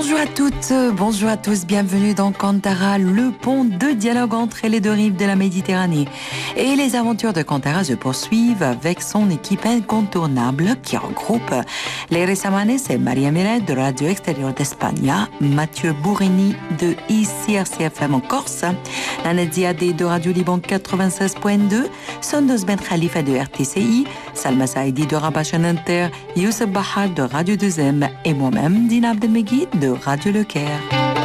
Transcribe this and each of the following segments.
Bonjour à toutes, bonjour à tous, bienvenue dans Kantara, le pont de dialogue entre les deux rives de la Méditerranée. Et les aventures de Kantara se poursuivent avec son équipe incontournable qui regroupe les Resamanes et Maria Miret de Radio Extérieur d'Espagne, Mathieu Bourrini de ICRCFM en Corse, Nana Ziadé de Radio Liban 96.2, Sondos Ben Khalifa de RTCI, Salma Saïdi de Rabat Inter, Youssef Bahar de Radio 2M et moi-même, Dina Abdelmegui de Radio Le Caire.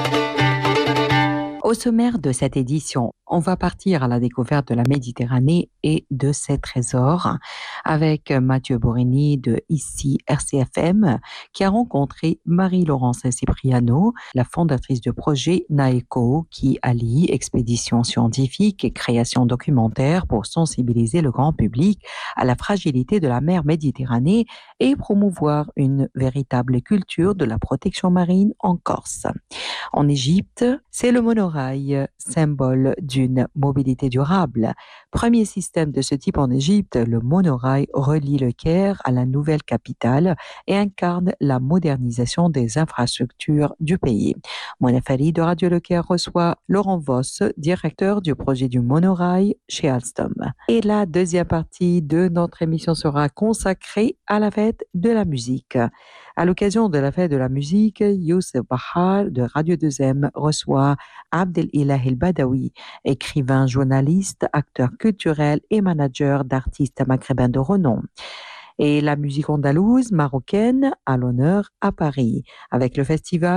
Au sommaire de cette édition, on va partir à la découverte de la Méditerranée et de ses trésors avec Mathieu Bourrini de ici RCFM qui a rencontré Marie-Laurence Cipriano, la fondatrice du projet NAECO qui allie expédition scientifique et création documentaire pour sensibiliser le grand public à la fragilité de la mer Méditerranée et promouvoir une véritable culture de la protection marine en Corse. En Égypte, c'est le monorail, symbole d'une mobilité durable. Premier système de ce type en Égypte, le monorail relie le Caire à la nouvelle capitale et incarne la modernisation des infrastructures du pays. Mona Fari de Radio Le Caire reçoit Laurent Voss, directeur du projet du monorail chez Alstom. Et la deuxième partie de notre émission sera consacrée à la fête de la musique. À l'occasion de la fête de la musique, Youssef Bahar de Radio 2M reçoit Abdelilah El Badawi, écrivain, journaliste, acteur culturel et manager d'artistes maghrébins de renom. Et la musique andalouse marocaine à l'honneur à Paris, avec le festival